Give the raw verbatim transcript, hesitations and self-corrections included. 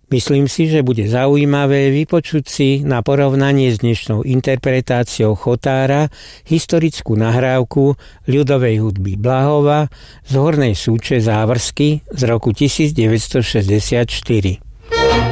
Myslím si, že bude zaujímavé vypočuť si na porovnanie s dnešnou interpretáciou chotára historickú nahrávku ľudovej hudby Blahova z Hornej Súče Závrsky z roku devätnásť šesťdesiatštyri.